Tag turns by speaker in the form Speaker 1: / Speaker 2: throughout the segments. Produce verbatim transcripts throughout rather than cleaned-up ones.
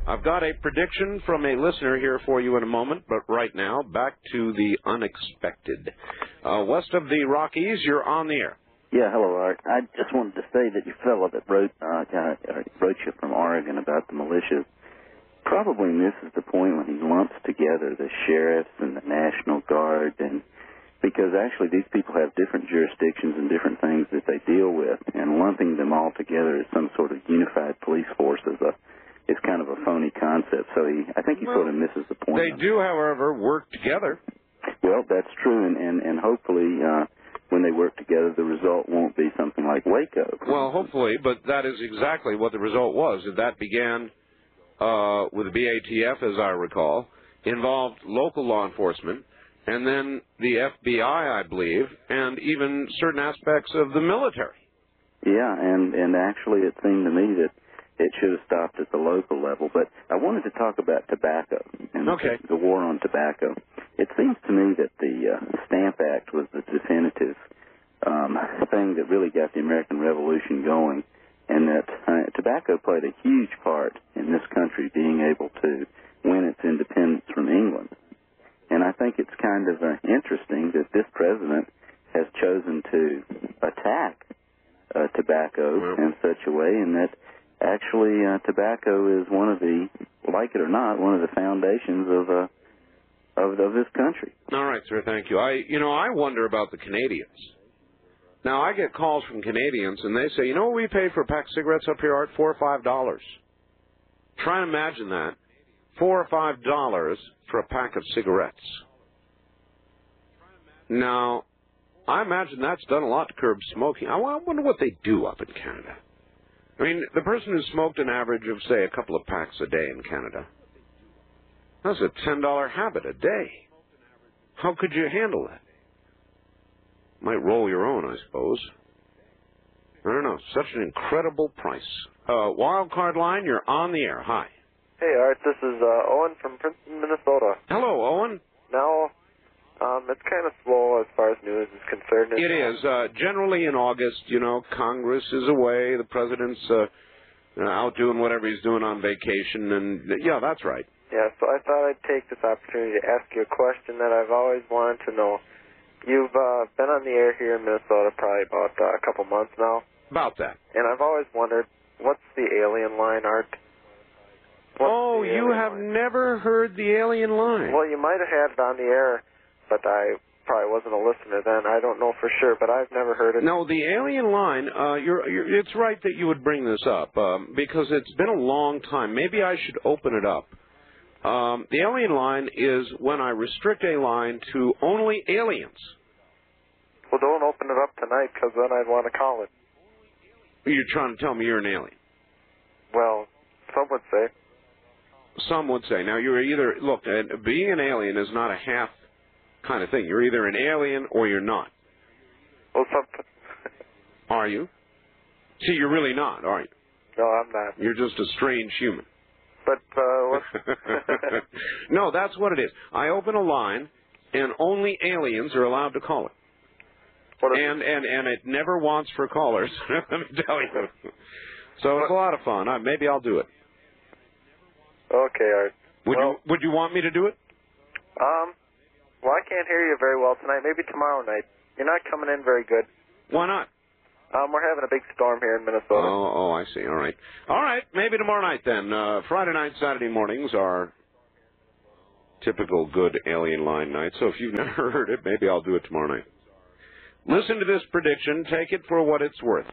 Speaker 1: I've got a prediction from a listener here for you in a moment, but right now, back to the unexpected. Uh, west of the Rockies, you're on the air.
Speaker 2: Yeah, hello, Art. I just wanted to say that your fellow that wrote, uh, uh, wrote you from Oregon about the militias probably misses the point when he lumps together the sheriffs and the National Guard, and because actually these people have different jurisdictions and different things that they deal with, and lumping them all together as some sort of unified police force is a is kind of a phony concept. So he, I think he
Speaker 1: well,
Speaker 2: sort of misses the point.
Speaker 1: They do, however, work together.
Speaker 2: Well, that's true, and, and, and hopefully uh, when they work together, the result won't be something like Waco.
Speaker 1: Well, hopefully, but that is exactly what the result was. That began uh, with the B A T F, as I recall, involved local law enforcement, and then the F B I, I believe, and even certain aspects of the military.
Speaker 2: Yeah, and, and actually it seemed to me that it should have stopped at the local level. But I wanted to talk about tobacco and
Speaker 1: okay.
Speaker 2: the, the war on tobacco. It seems to me that the uh, Stamp Act was the definitive um, thing that really got the American Revolution going, and that uh, tobacco played a huge part in this country being able to win its independence from England. And I think it's kind of uh, interesting that this president has chosen to attack uh, tobacco
Speaker 1: well.
Speaker 2: in such a way, and that actually uh, tobacco is one of the, like it or not, one of the foundations of uh, of, of this country.
Speaker 1: All right, sir, thank you. I, you know, I wonder about the Canadians. Now, I get calls from Canadians, and they say, you know what we pay for a pack of cigarettes up here, Art? Four or five dollars. Try and imagine that. Four or five dollars for a pack of cigarettes. Now, I imagine that's done a lot to curb smoking. I wonder what they do up in Canada. I mean, the person who smoked an average of, say, a couple of packs a day in Canada, that's a ten dollar habit a day. How could you handle that? Might roll your own, I suppose. I don't know. Such an incredible price. Uh, Wild Card Line, you're on the air. Hi.
Speaker 3: Hey, Art. This is uh, Owen from Princeton, Minnesota.
Speaker 1: Hello, Owen.
Speaker 3: Now, um, it's kind of slow as far as news is concerned.
Speaker 1: It is. Uh, generally in August, you know, Congress is away. The president's uh, out doing whatever he's doing on vacation. And, yeah, that's right.
Speaker 3: Yeah, so I thought I'd take this opportunity to ask you a question that I've always wanted to know. You've uh, been on the air here in Minnesota probably about uh, a couple months now.
Speaker 1: About that.
Speaker 3: And I've always wondered, what's the alien line, Art? What's
Speaker 1: oh, you have
Speaker 3: line?
Speaker 1: never heard the alien line?
Speaker 3: Well, you might have had it on the air, but I probably wasn't a listener then. I don't know for sure, but I've never heard it.
Speaker 1: No, the alien line, uh, you're, you're, it's right that you would bring this up, um, because it's been a long time. Maybe I should open it up. Um, the alien line is when I restrict a line to only aliens.
Speaker 3: Well, don't open it up tonight, because then I'd want to call it.
Speaker 1: You're trying to tell me you're an alien?
Speaker 3: Well, some would say.
Speaker 1: Some would say. Now, you're either, look, uh, being an alien is not a half kind of thing. You're either an alien or you're not.
Speaker 3: Well, some...
Speaker 1: Are you? See, you're really not, are you?
Speaker 3: No, I'm not.
Speaker 1: You're just a strange human.
Speaker 3: But, uh, what's...
Speaker 1: No, that's what it is. I open a line, and only aliens are allowed to call it.
Speaker 3: What is
Speaker 1: and,
Speaker 3: it?
Speaker 1: and and it never wants for callers, let me tell you. So it's a lot of fun. Uh, maybe I'll do it.
Speaker 3: Okay, Art.
Speaker 1: Would
Speaker 3: well,
Speaker 1: you Would you want me to do it?
Speaker 3: Um, well, I can't hear you very well tonight. Maybe tomorrow night. You're not coming in very good.
Speaker 1: Why not?
Speaker 3: Um, we're having a big storm here in Minnesota.
Speaker 1: Oh, oh, I see. All right. All right, maybe tomorrow night then. Uh, Friday night, Saturday mornings are typical good alien line nights. So if you've never heard it, maybe I'll do it tomorrow night. Listen to this prediction. Take it for what it's worth.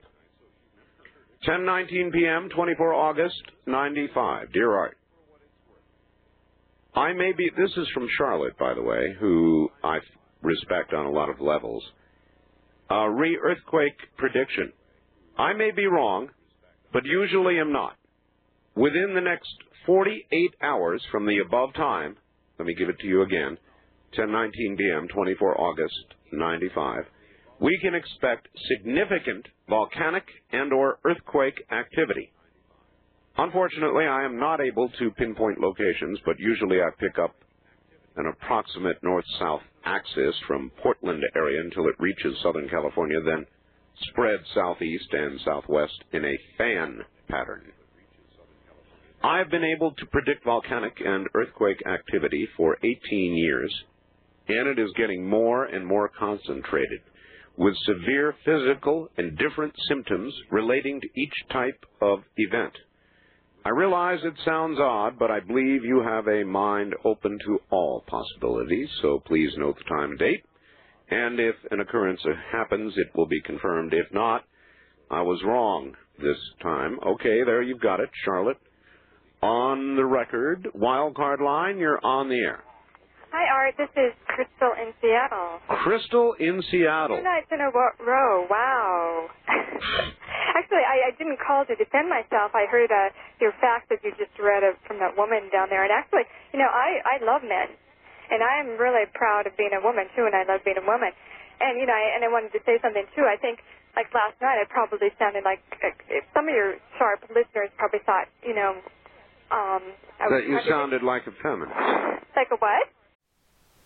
Speaker 1: ten nineteen p.m., twenty-fourth of August, ninety-five. Dear Art, I may be, this is from Charlotte, by the way, who I respect on a lot of levels. Uh, re-earthquake prediction. I may be wrong, but usually am not. Within the next forty-eight hours from the above time, let me give it to you again, ten nineteen p.m., twenty-fourth of August, ninety-five, we can expect significant volcanic and or earthquake activity. Unfortunately, I am not able to pinpoint locations, but usually I pick up an approximate north-south axis from Portland area until it reaches Southern California, then spread southeast and southwest in a fan pattern. I've been able to predict volcanic and earthquake activity for eighteen years, and it is getting more and more concentrated, with severe physical and different symptoms relating to each type of event. I realize it sounds odd, but I believe you have a mind open to all possibilities, so please note the time and date. And if an occurrence happens, it will be confirmed. If not, I was wrong this time. Okay, there you've got it, Charlotte. On the record, wildcard line, you're on the air.
Speaker 4: Hi, Art. This is Crystal in Seattle.
Speaker 1: Crystal in Seattle.
Speaker 4: Two nights in a row. Wow. Actually, I, I didn't call to defend myself. I heard uh, your fact that you just read uh, from that woman down there. And actually, you know, I, I love men. And I'm really proud of being a woman, too, and I love being a woman. And, you know, I, and I wanted to say something, too. I think, like last night, I probably sounded like uh, some of your sharp listeners probably thought, you know, um, I
Speaker 1: that you
Speaker 4: was,
Speaker 1: sounded like a feminist.
Speaker 4: Like a what?